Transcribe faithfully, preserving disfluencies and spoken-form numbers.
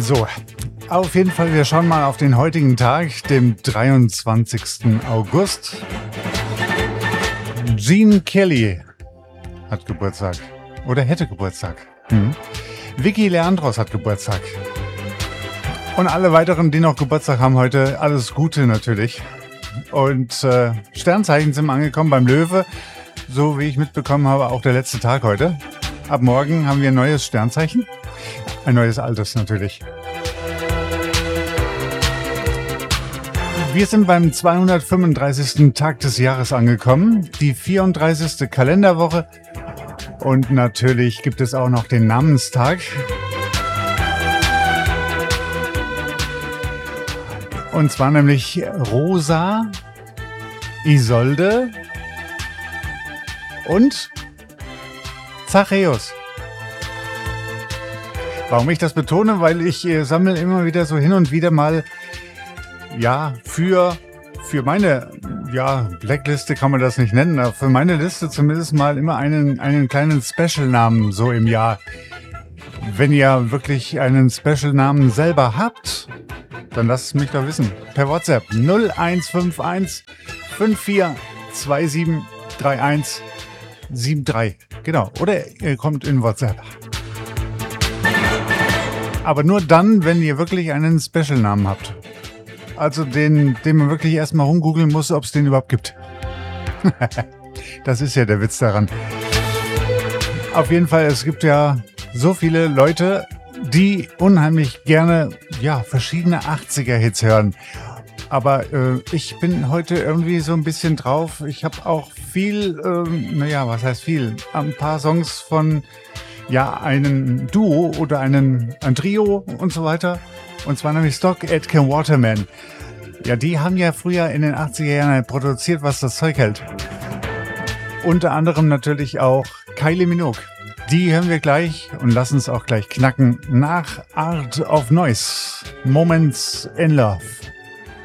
So, auf jeden Fall, wir schauen mal auf den heutigen Tag, dem dreiundzwanzigsten August. Gene Kelly hat Geburtstag. Oder hätte Geburtstag. Hm. Vicky Leandros hat Geburtstag. Und alle weiteren, die noch Geburtstag haben heute, alles Gute natürlich. Und äh, Sternzeichen sind angekommen beim Löwe. So wie ich mitbekommen habe, auch der letzte Tag heute. Ab morgen haben wir ein neues Sternzeichen. Ein neues altes natürlich. Wir sind beim zweihundertfünfunddreißigsten Tag des Jahres angekommen. Die vierunddreißigste Kalenderwoche. Und natürlich gibt es auch noch den Namenstag. Und zwar nämlich Rosa, Isolde und Zachäus. Warum ich das betone? Weil ich äh, sammle immer wieder so hin und wieder mal, ja, für, für meine, ja, Blackliste kann man das nicht nennen, aber für meine Liste zumindest mal immer einen, einen kleinen Special-Namen so im Jahr. Wenn ihr wirklich einen Special-Namen selber habt, dann lasst es mich doch wissen. Per WhatsApp null eins fünf eins fünf vier zwei sieben drei eins sieben drei. Genau. Oder ihr kommt in WhatsApp. Aber nur dann, wenn ihr wirklich einen Special-Namen habt. Also den, den man wirklich erstmal rumgoogeln muss, ob es den überhaupt gibt. Das ist ja der Witz daran. Auf jeden Fall, es gibt ja so viele Leute, die unheimlich gerne, ja, verschiedene achtziger-Hits hören. Aber äh, ich bin heute irgendwie so ein bisschen drauf. Ich habe auch viel, ähm, naja, was heißt viel? Ein paar Songs von, ja, einem Duo oder einen, ein Trio und so weiter. Und zwar nämlich Stock Aitken Waterman. Ja, die haben ja früher in den achtziger Jahren produziert, was das Zeug hält. Unter anderem natürlich auch Kylie Minogue. Die hören wir gleich und lassen es auch gleich knacken nach Art of Noise. Moments in Love.